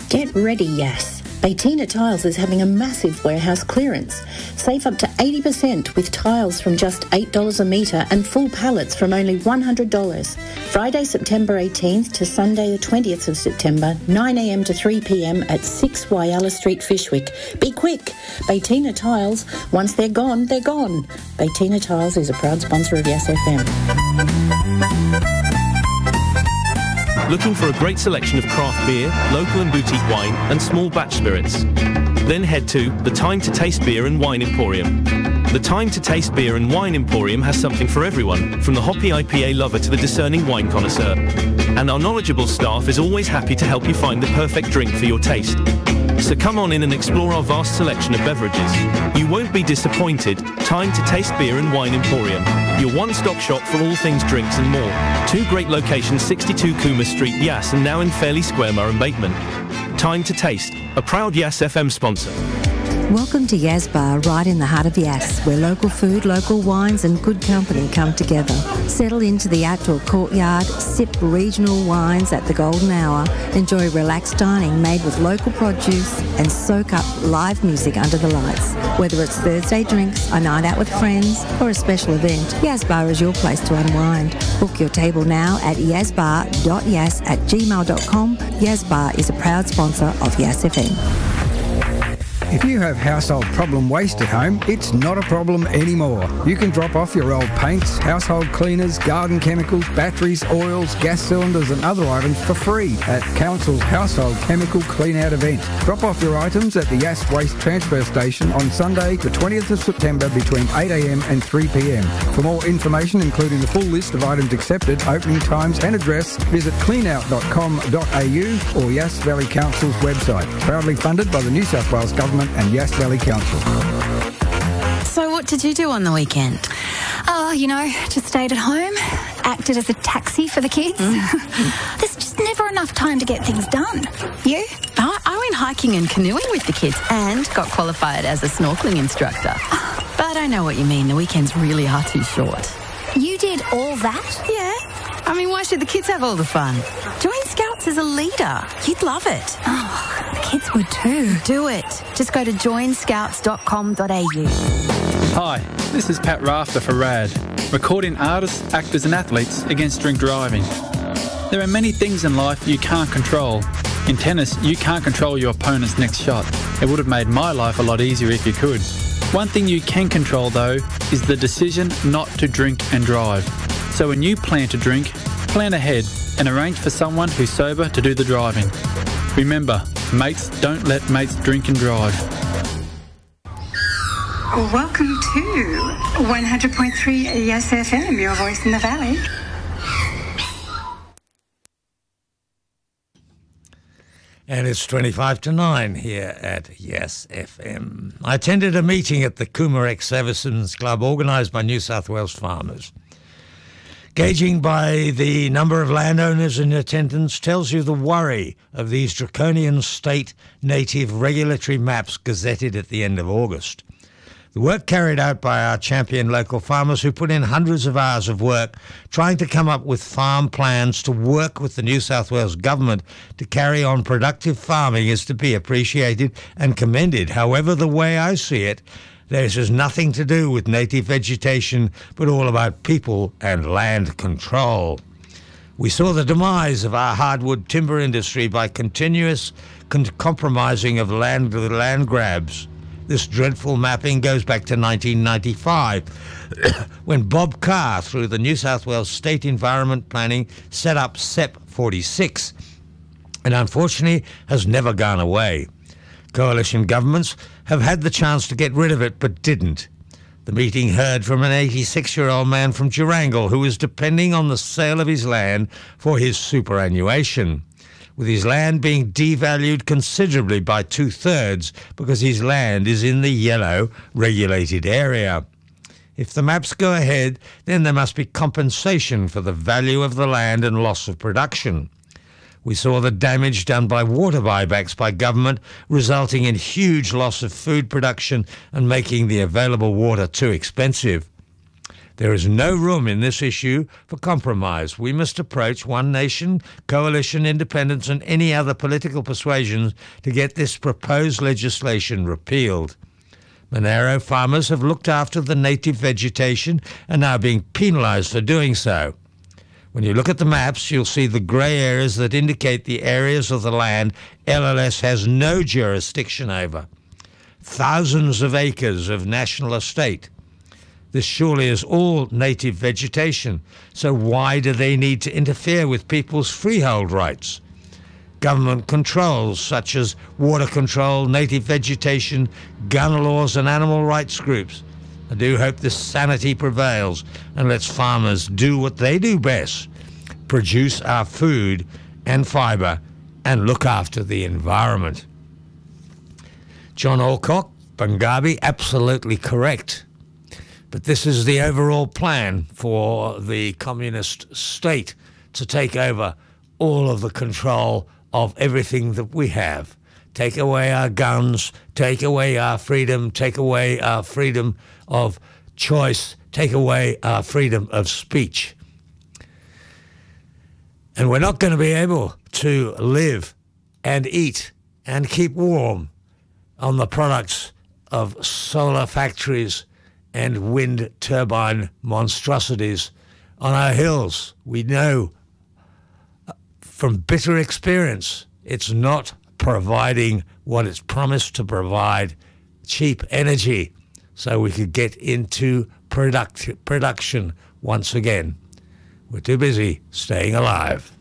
Get ready, Yass. Baytina Tiles is having a massive warehouse clearance. Save up to 80% with tiles from just $8 a metre and full pallets from only $100. Friday, September 18th to Sunday the 20th of September, 9am to 3pm at 6 Whyalla Street, Fyshwick. Be quick! Baytina Tiles, once they're gone, they're gone. Baytina Tiles is a proud sponsor of Yes FM. Looking for a great selection of craft beer, local and boutique wine and small batch spirits? Then head to the Time to Taste Beer and Wine Emporium. The Time to Taste Beer and Wine Emporium has something for everyone, from the hoppy IPA lover to the discerning wine connoisseur. And our knowledgeable staff is always happy to help you find the perfect drink for your taste. So come on in and explore our vast selection of beverages. You won't be disappointed. Time to Taste Beer and Wine Emporium, your one-stop shop for all things drinks and more. 2 great locations, 62 Cooma Street, Yass, and now in Fairley Square, Murray Bateman. Time to Taste, a proud Yass FM sponsor. Welcome to Yas Bar, right in the heart of Yass, where local food, local wines and good company come together. Settle into the outdoor courtyard, sip regional wines at the golden hour, enjoy relaxed dining made with local produce and soak up live music under the lights. Whether it's Thursday drinks, a night out with friends or a special event, Yas Bar is your place to unwind. Book your table now at yasbar.yas@gmail.com. Yas Bar is a proud sponsor of Yass FM. If you have household problem waste at home, it's not a problem anymore. You can drop off your old paints, household cleaners, garden chemicals, batteries, oils, gas cylinders and other items for free at Council's Household Chemical Clean Out event. Drop off your items at the Yass Waste Transfer Station on Sunday, the 20th of September between 8am and 3pm. For more information, including the full list of items accepted, opening times and address, visit cleanout.com.au or Yass Valley Council's website. Proudly funded by the New South Wales Government and Yass Valley Council. So what did you do on the weekend? Oh, just stayed at home, acted as a taxi for the kids. There's just never enough time to get things done. You? I went hiking and canoeing with the kids and got qualified as a snorkelling instructor. But I know what you mean. The weekends really are too short. You did all that? Yeah. I mean, why should the kids have all the fun? Join Scouts as a leader. You'd love it. Oh, the kids would too. Do it. Just go to joinscouts.com.au. Hi, this is Pat Rafter for RAD, recording artists, actors and athletes against drink driving. There are many things in life you can't control. In tennis, you can't control your opponent's next shot. It would have made my life a lot easier if you could. One thing you can control, though, is the decision not to drink and drive. So when you plan to drink, plan ahead and arrange for someone who's sober to do the driving. Remember, mates don't let mates drink and drive. Welcome to 100.3 Yes FM, your voice in the valley. And it's 25 to 9 here at Yes FM. I attended a meeting at the Cooma Ex-Servicemen's Club organised by New South Wales farmers. Gauging by the number of landowners in attendance tells you the worry of these draconian state native regulatory maps gazetted at the end of August. The work carried out by our champion local farmers who put in hundreds of hours of work trying to come up with farm plans to work with the New South Wales government to carry on productive farming is to be appreciated and commended. However, the way I see it, this has nothing to do with native vegetation, but all about people and land control. We saw the demise of our hardwood timber industry by continuous compromising of land grabs. This dreadful mapping goes back to 1995, when Bob Carr, through the New South Wales State Environment Planning, set up SEP 46, and unfortunately has never gone away. Coalition governments have had the chance to get rid of it, but didn't. The meeting heard from an 86-year-old man from Durango who is depending on the sale of his land for his superannuation, with his land being devalued considerably by 2/3 because his land is in the yellow regulated area. If the maps go ahead, then there must be compensation for the value of the land and loss of production. We saw the damage done by water buybacks by government, resulting in huge loss of food production and making the available water too expensive. There is no room in this issue for compromise. We must approach One Nation, coalition, independence and any other political persuasions to get this proposed legislation repealed. Monaro farmers have looked after the native vegetation and are being penalised for doing so. When you look at the maps, you'll see the grey areas that indicate the areas of the land LLS has no jurisdiction over. Thousands of acres of national estate. This surely is all native vegetation, so why do they need to interfere with people's freehold rights? Government controls such as water control, native vegetation, gun laws and animal rights groups. I do hope this sanity prevails and lets farmers do what they do best, produce our food and fibre and look after the environment. John Alcock, Bungabi, absolutely correct. But this is the overall plan for the communist state to take over all of the control of everything that we have. Take away our guns, take away our freedom of choice, take away our freedom of speech. And we're not going to be able to live and eat and keep warm on the products of solar factories and wind turbine monstrosities on our hills. We know from bitter experience, it's not providing what it's promised to provide, cheap energy, so we could get into production once again. We're too busy staying alive.